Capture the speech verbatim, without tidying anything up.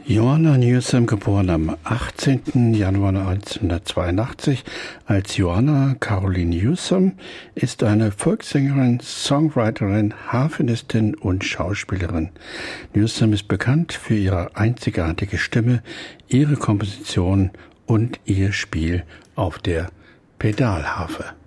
Joanna Newsom, geboren am achtzehnten Januar neunzehnhundertzweiundachtzig als Joanna Caroline Newsom, ist eine Volkssängerin, Songwriterin, Harfenistin und Schauspielerin. Newsom ist bekannt für ihre einzigartige Stimme, ihre Komposition und ihr Spiel auf der Pedalharfe.